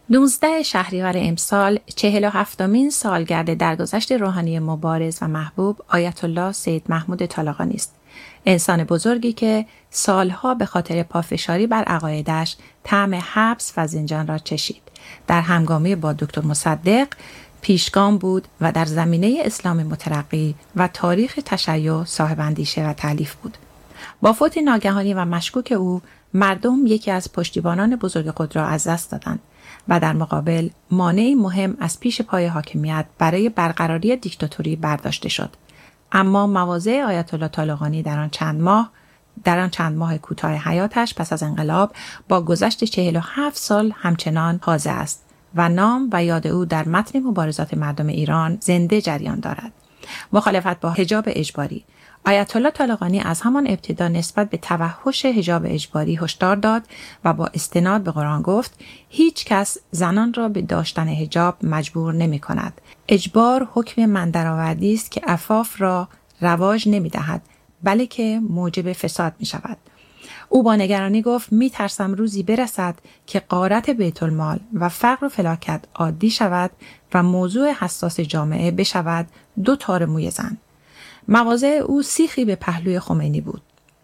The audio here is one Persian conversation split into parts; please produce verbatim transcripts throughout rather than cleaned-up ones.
نوزدهم شهریور امسال چهل و هفتمین سالگرد درگذشت روحانی مبارز و محبوب آیت الله سید محمود طالقانی است. انسان بزرگی که سالها به خاطر پافشاری بر عقایدش طعم حبس و زندان را چشید. در همگامی با دکتر مصدق پیشگام بود و در زمینه اسلام مترقی و تاریخ تشیع صاحب اندیشه و تألیف بود. با فوت ناگهانی و مشکوک او، مردم یکی از پشتیبانان بزرگ خود را از دست دادند و در مقابل مانعی مهم از پیش پای حاکمیت برای برقراری دیکتاتوری برداشته شد. اما مواضع آیت الله طالقانی در آن چند ماه در آن چند ماه کوتاه حیاتش پس از انقلاب با گذشت چهل و هفت سال همچنان تازه است و نام و یاد او در متن مبارزات مردم ایران زنده جریان دارد. مخالفت با حجاب اجباری. آیت الله طالقانی از همان ابتدا نسبت به توحش حجاب اجباری هشدار داد و با استناد به قرآن گفت هیچ کس زنان را به داشتن حجاب مجبور نمی کند. اجبار حکم من درآوردی است که عفاف را رواج نمی دهد بلکه موجب فساد می شود. او با نگرانی گفت می ترسم روزی برسد که غارت بیت المال و فقر و فلاکت عادی شود و موضوع حساس جامعه بشود دو تار موی زن. مواضع او سیخی به پهلوی خمینی بود.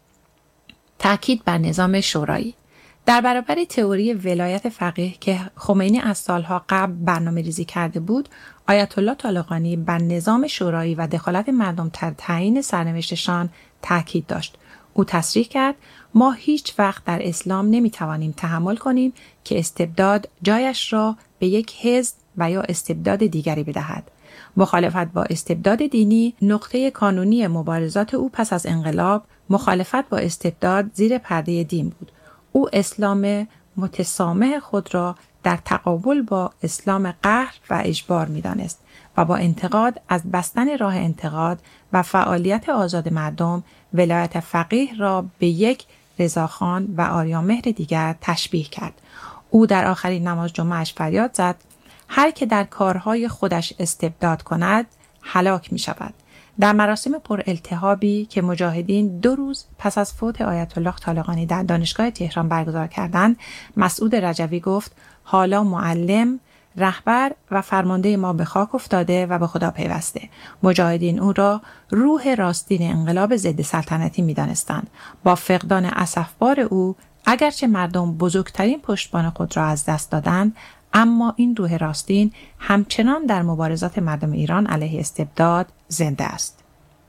تأکید بر نظام شورایی. در برابر تئوری ولایت فقیه که خمینی از سالها قبل برنامه ریزی کرده بود، آیت الله طالقانی بر نظام شورایی و دخالت مردم در تعیین سرنوشتشان تأکید داشت. او تصریح کرد ما هیچ وقت در اسلام نمیتوانیم تحمل کنیم که استبداد جایش را به یک حزب و یا استبداد دیگری بدهد. مخالفت با استبداد دینی نقطه کانونی مبارزات او پس از انقلاب مخالفت با استبداد زیر پرده دین بود. او اسلام متسامح خود را در تقابل با اسلام قهر و اجبار می‌دانست و با انتقاد از بستن راه انتقاد و فعالیت آزاد مردم ولایت فقیه را به یک رضاخان و آریامهر دیگر تشبیه کرد. او در آخرین نماز جمعهش فریاد زد هر که در کارهای خودش استبداد کند هلاک می شود. در مراسم پر التهابی که مجاهدین دو روز پس از فوت آیت الله طالقانی در دانشگاه تهران برگزار کردند، مسعود رجوی گفت حالا معلم، رهبر و فرمانده ما به خاک افتاده و به خدا پیوسته. مجاهدین او را روح راستین انقلاب ضد سلطنتی می دانستند. با فقدان اسفبار او اگرچه مردم بزرگترین پشتبان خود را از دست دادند، اما این روح راستین همچنان در مبارزات مردم ایران علیه استبداد زنده است.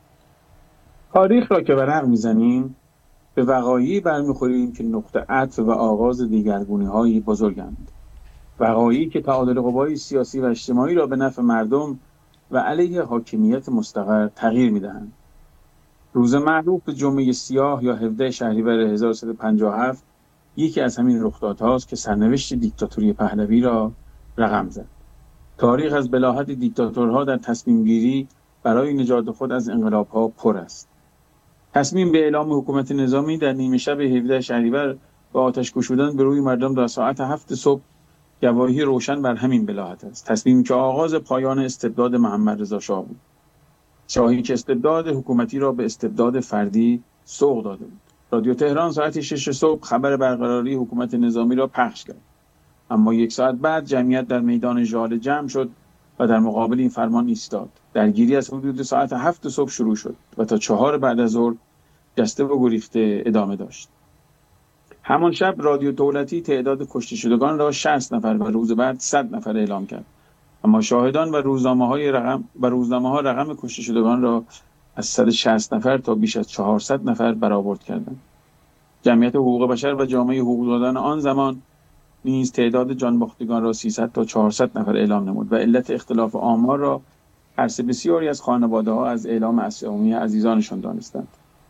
تاریخ را که ورق می‌زنیم به وقایعی برمیخوریم که نقطه عطف و آغاز دیگرگونی‌های بزرگند. وقایعی که تعادل قوای سیاسی و اجتماعی را به نفع مردم و علیه حاکمیت مستقر تغییر می‌دهند. روز معروف به جمعه سیاه یا هفدهم شهریور هزار و سیصد و پنجاه و هفت یکی از همین رخدادهاست که سرنوشت دیکتاتوری پهلوی را رقم زد. تاریخ از بلاهت دیکتاتورها در تصمیم گیری برای نجات خود از انقلاب‌ها پر است. تصمیم به اعلام حکومت نظامی در نیمه شب هفدهم شهریور با آتش گشودن به روی مردم در ساعت هفت صبح گواهی روشن بر همین بلاهت است. تصمیمی که آغاز پایان استبداد محمد رضا شاه بود. شاهی که استبداد حکومتی را به استبداد فردی سوق داده بود. رادیو تهران ساعت شش صبح خبر برقراری حکومت نظامی را پخش کرد. اما یک ساعت بعد جمعیت در میدان ژاله جمع شد و در مقابل این فرمان ایستاد. درگیری از حدود ساعت هفت صبح شروع شد و تا چهار بعد از ظهر جسته و گریخته ادامه داشت. همان شب رادیو دولتی تعداد کشته شدگان را شصت نفر و روز بعد صد نفر اعلام کرد. اما شاهدان و روزنامه‌های رقم و روزنامه‌ها رقم کشته شدگان را از صد و شصت نفر تا بیش از چهارصد نفر برآورد کردند. جمعیت حقوق بشر و جامعه حقوق دادن آن زمان نیز تعداد جانباختگان را سیصد تا چهارصد نفر اعلام نمود و علت اختلاف آمار را هر سه بسیاری از خانواده‌ها از اعلام اسامی عزیزانشان دانستند.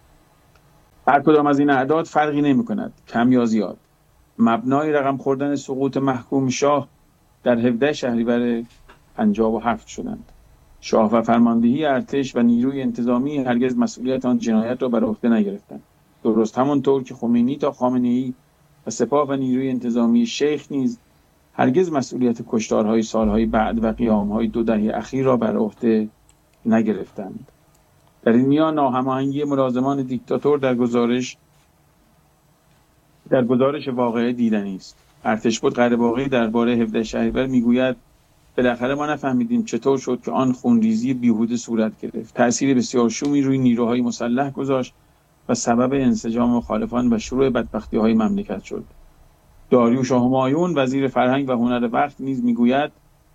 هر کدام از این اعداد فرقی نمی‌کند، کم یا زیاد. مبنای رقم خوردن سقوط محکوم شاه در هفدهم شهریور پنجاه و هفت شدند. شاه و فرماندهی ارتش و نیروی انتظامی هرگز مسئولیت آن جنایت را بر عهده نگرفتند. درست همانطور که خمینی تا خامنه‌ای و سپاه و نیروی انتظامی شیخ نیز هرگز مسئولیت کشتارهای سالهای بعد و قیامهای دو دهه اخیر را بر عهده نگرفتند. در این میان ناهماهنگی ملازمان دیکتاتور در گزارش در گزارش واقعه دیدنی است. ارتشبد قره‌باقی درباره هفده شهریور میگوید بالاخره ما نفهمیدیم چطور شد که آن خونریزی بیهوده صورت گرفت. تأثیر بسیار شومی روی نیروهای مسلح گذاشت و سبب انسجام مخالفان و شروع بدبختی‌های مملکت شد. داریوش همایون وزیر فرهنگ و هنر وقت نیز میگوید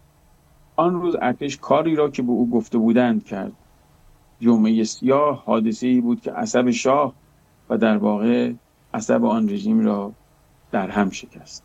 آن روز ارتش کاری را که به او گفته بودند کرد. جمعه سیاه حادثه‌ای بود که عصب شاه و در واقع عصب آن رژیم را در هم شکست.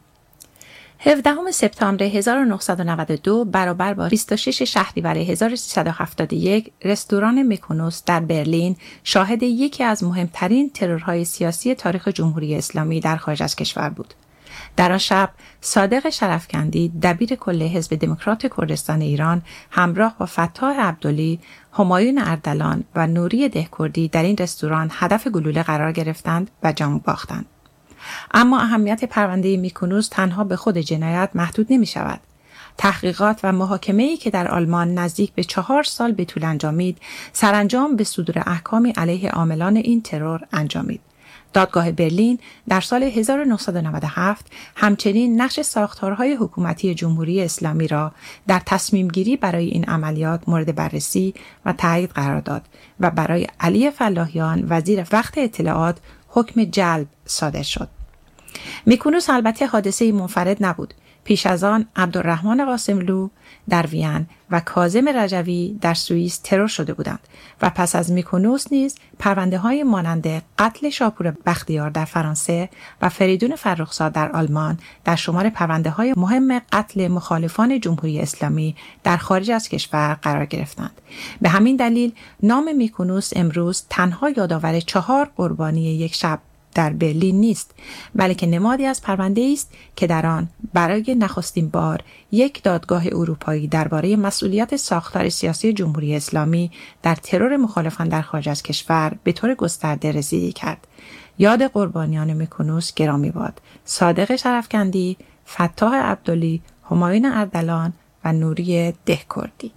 هفدهم سپتامبر هزار و نهصد و نود و دو برابر با بیست و شش شهریور هزار و سیصد و هفتاد و یک رستوران میکونوس در برلین شاهد یکی از مهمترین ترورهای سیاسی تاریخ جمهوری اسلامی در خارج از کشور بود. در آن شب صادق شرفکندی دبیر کل حزب دموکرات کردستان ایران همراه با فتاح عبدلی، همایون اردلان و نوری دهکردی در این رستوران هدف گلوله قرار گرفتند و جان باختند. اما اهمیت پرونده میکونوس تنها به خود جنایت محدود نمی شود. تحقیقات و محاکمه‌ای که در آلمان نزدیک به چهار سال به طول انجامید، سرانجام به صدور احکامی علیه عاملان این ترور انجامید. دادگاه برلین در سال هزار و نهصد و نود و هفت همچنین نقش ساختارهای حکومتی جمهوری اسلامی را در تصمیم گیری برای این عملیات مورد بررسی و تایید قرار داد و برای علی فلاحیان وزیر وقت اطلاعات حکم جلب صادر شد. میکونوس البته حادثه‌ای منفرد نبود. پیش از آن عبدالرحمن قاسملو در وین و کاظم رجوی در سوئیس ترور شده بودند و پس از میکونوس نیز پرونده‌های مانند قتل شاپور بختیار در فرانسه و فریدون فرخزاد در آلمان در شمار پرونده‌های مهم قتل مخالفان جمهوری اسلامی در خارج از کشور قرار گرفتند. به همین دلیل نام میکونوس امروز تنها یادآور چهار قربانی یک شب در برلین نیست، بلکه نمادی از پرونده‌ای است که در آن برای نخستین بار یک دادگاه اروپایی درباره مسئولیت ساختار سیاسی جمهوری اسلامی در ترور مخالفان در خارج از کشور به طور گسترده رسیدگی کرد. یاد قربانیان میکونوس گرامی باد. صادق شرفکندی، فتاح عبدلی، همایون اردلان و نوری دهکردی.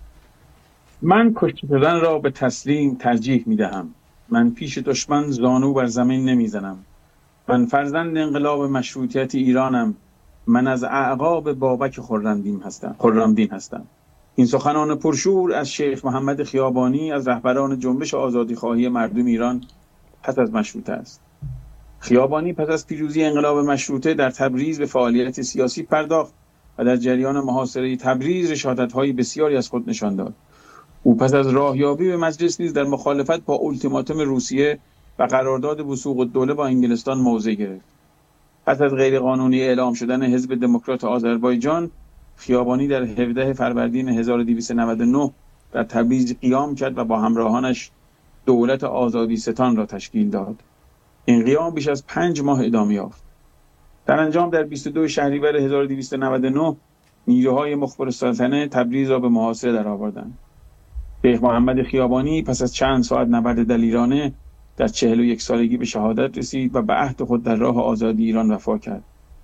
من کشته شدن را به تسلیم ترجیح می‌دهم. من پیش دشمن زانو بر زمین نمیزنم. من فرزند انقلاب مشروطیت ایرانم. من از اعقاب بابک خرمدین هستم. خرمدین هستم. این سخنان پرشور از شیخ محمد خیابانی از رهبران جنبش آزادیخواهی مردم ایران پس از مشروطه است. خیابانی پس از پیروزی انقلاب مشروطه در تبریز به فعالیت سیاسی پرداخت و در جریان محاصره تبریز رشادت‌های بسیاری از خود نشان داد. او پس از راهیابی به مجلس نیز در مخالفت با اولتیماتوم روسیه و قرارداد وثوق الدوله با انگلستان موضع گرفت. پس از غیرقانونی اعلام شدن حزب دموکرات آذربایجان، خیابانی در هفدهم فروردین هزار و دویست و نود و نه در تبریز قیام کرد و با همراهانش دولت آزادیستان را تشکیل داد. این قیام بیش از پنج ماه ادامه یافت. در انجام در بیست و دوم شهریور هزار و دویست و نود و نه نیروهای مخبر السلطنه تبریز را به محاصره درآوردند. شیخ محمد خیابانی پس از چند ساعت نبرد دلیرانه در چهل و یک سالگی به شهادت رسید و به عهد خود در راه آزادی ایران وفا کرد.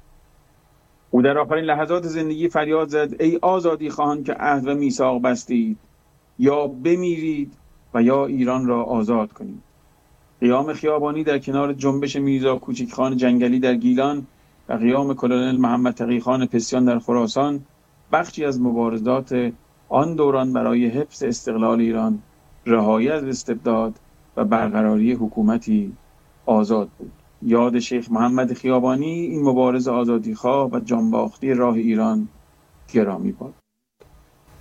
او در آخرین لحظات زندگی فریاد زد: ای آزادی خواهان که عهد و میثاق بستید، یا بمیرید و یا ایران را آزاد کنید. قیام خیابانی در کنار جنبش میرزا کوچکخان جنگلی در گیلان و قیام کلونل محمد تقی‌خان پسیان در خراسان بخشی از مبارزات آن دوران برای حفظ استقلال ایران، رهایی از استبداد و برقراری حکومتی آزاد بود. یاد شیخ محمد خیابانی، این مبارز آزادیخواه و جانباخته راه ایران، گرامی باد.